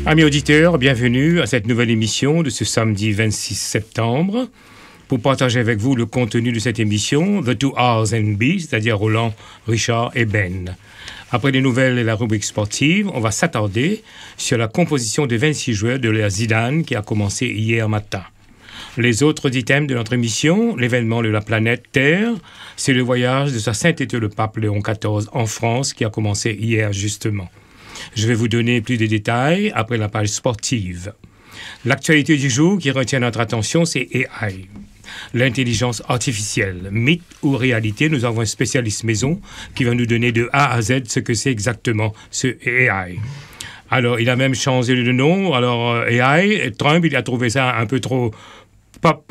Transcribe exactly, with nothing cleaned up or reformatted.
Amis auditeurs, bienvenue à cette nouvelle émission de ce samedi vingt-six septembre. Pour partager avec vous le contenu de cette émission, The Two R's and B, c'est-à-dire Roland, Richard et Ben. Après les nouvelles et la rubrique sportive, on va s'attarder sur la composition des vingt-six joueurs de l'ère Zidane qui a commencé hier matin. Les autres items de notre émission, l'événement de la planète Terre, c'est le voyage de sa sainteté le pape Léon quatorze en France qui a commencé hier justement. Je vais vous donner plus de détails après la page sportive. L'actualité du jour qui retient notre attention, c'est A I. L'intelligence artificielle, mythe ou réalité, nous avons un spécialiste maison qui va nous donner de A à Z ce que c'est exactement ce A I. Alors, il a même changé le nom. Alors, A I, Trump, il a trouvé ça un peu trop... Pas,